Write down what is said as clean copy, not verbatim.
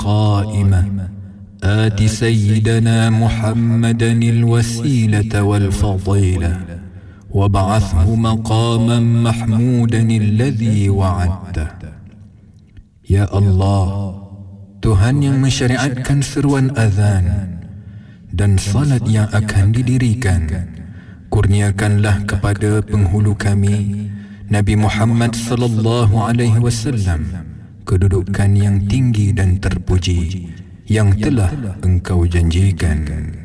القائمة آت سيدنا محمدا الوسيلة والفضيلة وابعثه مقاما محمودا الذي وعدته. Ya Allah, Tuhan yang mensyariatkan seruan azan dan salat yang akan didirikan, kurniakanlah kepada penghulu kami Nabi Muhammad sallallahu alaihi wasallam kedudukan yang tinggi dan terpuji yang telah Engkau janjikan.